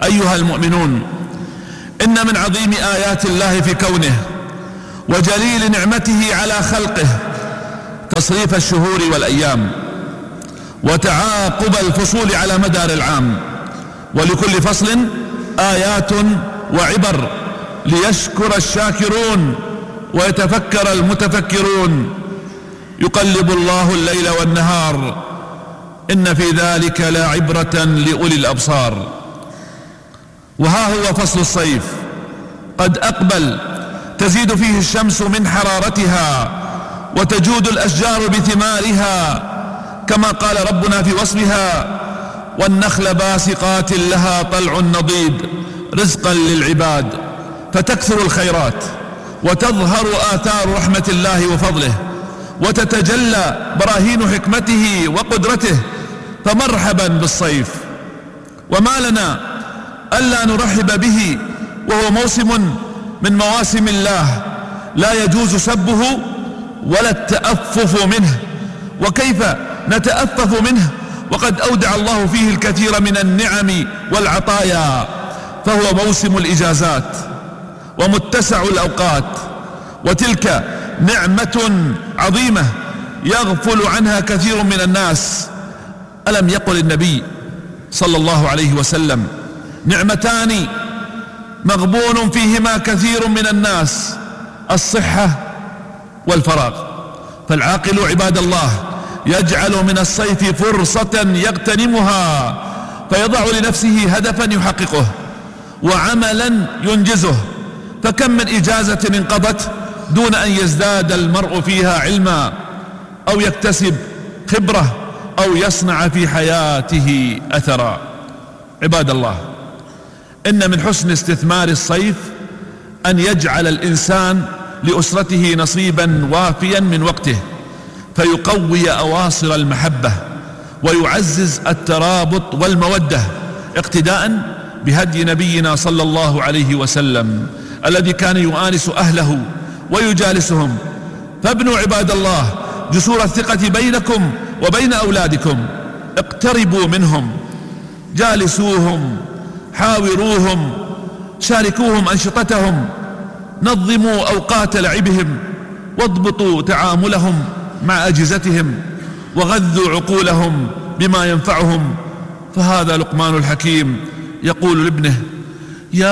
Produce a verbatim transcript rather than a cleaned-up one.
أيها المؤمنون، إن من عظيم آيات الله في كونه وجليل نعمته على خلقه تصريف الشهور والأيام وتعاقب الفصول على مدار العام، ولكل فصل آيات وعبر ليشكر الشاكرون ويتفكر المتفكرون. يقلب الله الليل والنهار، إن في ذلك لعبرة لأولي الأبصار. وها هو فصل الصيف قد أقبل، تزيد فيه الشمس من حرارتها وتجود الأشجار بثمارها كما قال ربنا في وصفها: والنخل باسقات لها طلع نضيد رزقا للعباد. فتكثر الخيرات وتظهر آثار رحمة الله وفضله وتتجلى براهين حكمته وقدرته. فمرحبا بالصيف، وما لنا ألا نرحب به وهو موسم من مواسم الله لا يجوز سبه ولا التأفف منه. وكيف نتأفف منه وقد أودع الله فيه الكثير من النعم والعطايا؟ فهو موسم الإجازات ومتسع الأوقات، وتلك نعمة عظيمة يغفل عنها كثير من الناس. ألم يقل النبي صلى الله عليه وسلم: نعمتان مغبون فيهما كثير من الناس، الصحة والفراغ. فالعاقل عباد الله يجعل من الصيف فرصة يغتنمها فيضع لنفسه هدفا يحققه وعملا ينجزه. فكم من إجازة انقضت دون أن يزداد المرء فيها علما أو يكتسب خبرة أو يصنع في حياته أثرا. عباد الله، إن من حسن استثمار الصيف أن يجعل الإنسان لأسرته نصيبا وافيا من وقته، فيقوي أواصر المحبة ويعزز الترابط والمودة، اقتداء بهدي نبينا صلى الله عليه وسلم الذي كان يؤانس أهله ويجالسهم. فابنوا عباد الله جسور الثقة بينكم وبين أولادكم، اقتربوا منهم، جالسوهم، حاوروهم، شاركوهم أنشطتهم، نظموا أوقات لعبهم، واضبطوا تعاملهم مع أجهزتهم، وغذوا عقولهم بما ينفعهم. فهذا لقمان الحكيم يقول لابنه: